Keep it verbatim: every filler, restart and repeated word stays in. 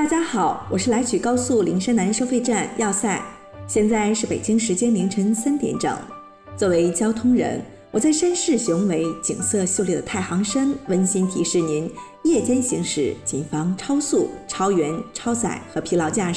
大家好，我是来取高速灵山南收费站要塞，现在是北京时间凌晨三点整。作为交通人，我在山势雄伟、景色秀丽的太行山温馨提示您：夜间行驶谨防超速、超员、超载和疲劳驾驶。